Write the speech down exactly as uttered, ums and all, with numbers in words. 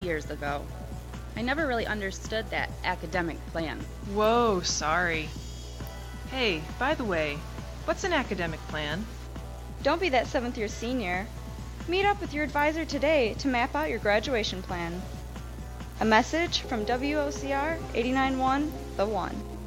years ago. I never really understood that academic plan. Whoa, sorry. Hey, by the way, what's an academic plan? Don't be that seventh year senior. Meet up with your advisor today to map out your graduation plan. A message from W O C R eighty-nine point one, The One.